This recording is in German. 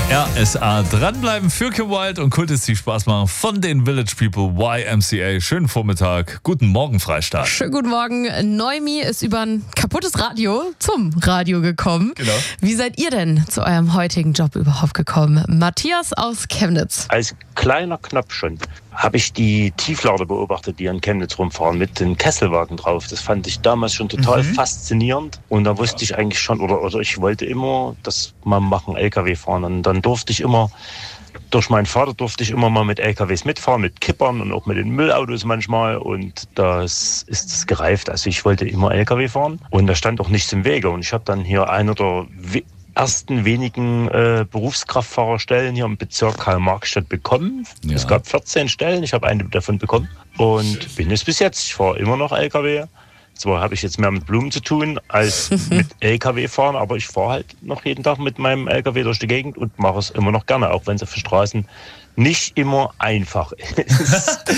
RSA. Dranbleiben für Kim Wilde und Kultis Spaß machen von den Village People YMCA. Schönen Vormittag. Guten Morgen, Freistaat. Schönen guten Morgen. Noemi ist über ein kaputtes Radio zum Radio gekommen. Genau. Wie seid ihr denn zu eurem heutigen Job überhaupt gekommen? Matthias aus Chemnitz. Als kleiner Knopf schon habe ich die Tieflader beobachtet, die in Chemnitz rumfahren mit den Kesselwagen drauf. Das fand ich damals schon total faszinierend. Und da wusste ich eigentlich schon, oder ich wollte immer das mal machen, LKW fahren. Und dann durfte ich immer, durch meinen Vater durfte ich immer mal mit LKWs mitfahren, mit Kippern und auch mit den Müllautos manchmal. Und das ist es gereift. Also ich wollte immer LKW fahren und da stand auch nichts im Wege. Und ich habe dann hier einer der ersten wenigen Berufskraftfahrerstellen hier im Bezirk Karl-Marx-Stadt bekommen. Ja. Es gab 14 Stellen, ich habe eine davon bekommen und bin es bis jetzt. Ich fahre immer noch LKW. Zwar habe ich jetzt mehr mit Blumen zu tun als mit LKW fahren, aber ich fahre halt noch jeden Tag mit meinem LKW durch die Gegend und mache es immer noch gerne, auch wenn es auf den Straßen nicht immer einfach ist.